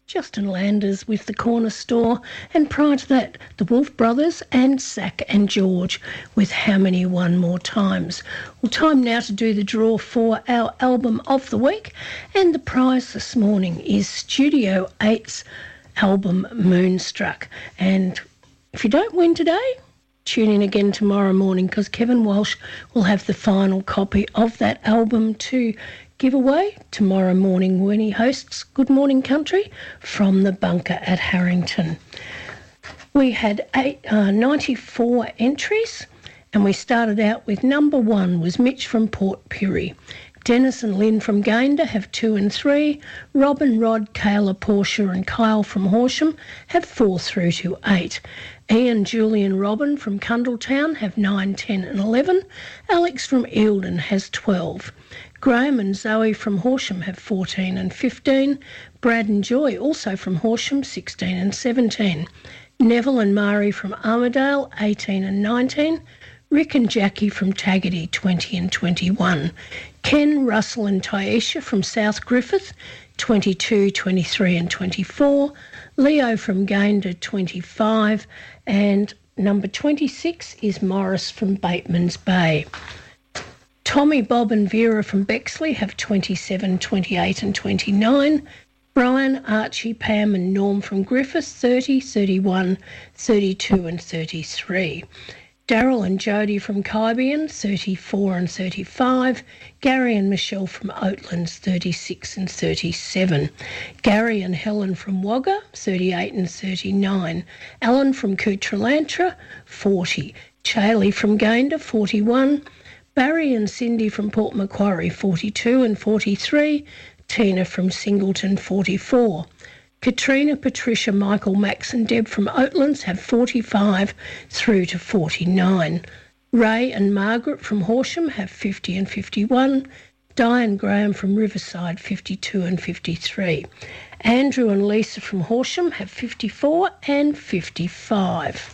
Justin Landers with The Corner Store, and prior to that, the Wolf Brothers and Zac and George with How Many One More Times. Well, time now to do the draw for our album of the week, and the prize this morning is Studio 8's album Moonstruck. And if you don't win today, tune in again tomorrow morning, because Kevin Walsh will have the final copy of that album to give away tomorrow morning when he hosts Good Morning Country from the bunker at Harrington. We had 94 entries, and we started out with number 1 was Mitch from Port Pirie. Dennis and Lynn from Gayndah have 2 and 3. Robin, Rod, Kayla, Portia and Kyle from Horsham have 4 through to 8. Ian, Julie and Robin from Cundletown have 9, 10 and 11. Alex from Eildon has 12. Graham and Zoe from Horsham have 14 and 15. Brad and Joy, also from Horsham, 16 and 17. Neville and Mari from Armidale, 18 and 19. Rick and Jackie from Taggart, 20 and 21. Ken, Russell and Tyesha from South Griffith, 22, 23 and 24. Leo from Gayndah, 25. And number 26 is Morris from Bateman's Bay. Tommy, Bob and Vera from Bexley have 27, 28 and 29. Brian, Archie, Pam and Norm from Griffith, 30, 31, 32 and 33. Daryl and Jody from Kybian, 34 and 35. Gary and Michelle from Oatlands, 36 and 37. Gary and Helen from Wagga, 38 and 39. Alan from Kutralantra, 40. Chailey from Gayndah, 41. Barry and Cindy from Port Macquarie, 42 and 43. Tina from Singleton, 44. Katrina, Patricia, Michael, Max and Deb from Oatlands have 45 through to 49. Ray and Margaret from Horsham have 50 and 51. Diane Graham from Riverside, 52 and 53. Andrew and Lisa from Horsham have 54 and 55.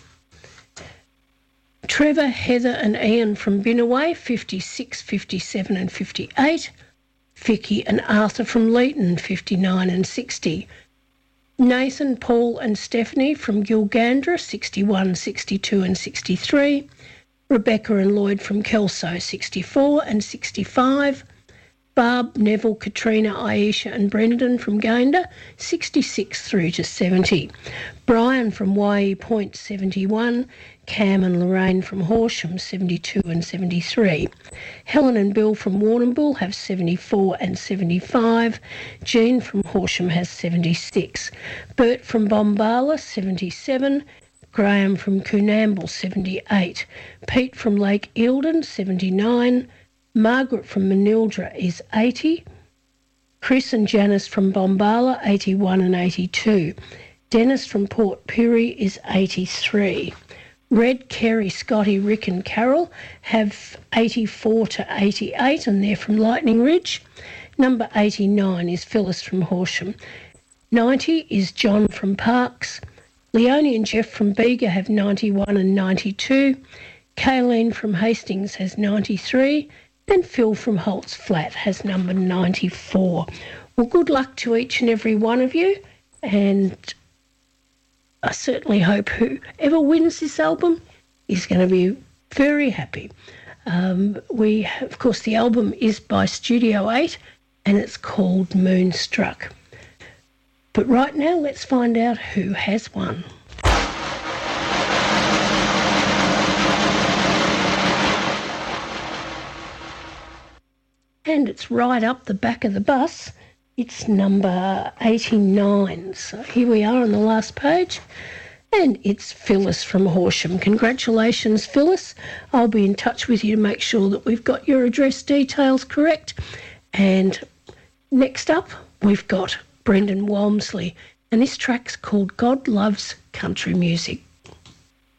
Trevor, Heather and Ian from Binnaway, 56, 57 and 58. Vicky and Arthur from Leeton, 59 and 60. Nathan, Paul and Stephanie from Gilgandra, 61, 62 and 63. Rebecca and Lloyd from Kelso, 64 and 65. Barb, Neville, Katrina, Aisha and Brendan from Gayndah, 66 through to 70. Brian from Waihee Point, 71. Cam and Lorraine from Horsham, 72 and 73. Helen and Bill from Warrnambool have 74 and 75. Jean from Horsham has 76. Bert from Bombala, 77. Graham from Coonamble, 78. Pete from Lake Eildon, 79. Margaret from Manildra is 80. Chris and Janice from Bombala, 81 and 82. Dennis from Port Pirie is 83. Red, Kerry, Scotty, Rick and Carol have 84 to 88 and they're from Lightning Ridge. Number 89 is Phyllis from Horsham. 90 is John from Parks. Leonie and Jeff from Bega have 91 and 92. Kayleen from Hastings has 93. Then Phil from Holt's Flat has number 94. Well, good luck to each and every one of you, and I certainly hope whoever wins this album is going to be very happy. Of course, the album is by Studio 8 and it's called Moonstruck. But right now, let's find out who has won. And it's right up the back of the bus. It's number 89. So here we are on the last page. And it's Phyllis from Horsham. Congratulations, Phyllis. I'll be in touch with you to make sure that we've got your address details correct. And next up, we've got Brendan Walmsley. And this track's called God Loves Country Music.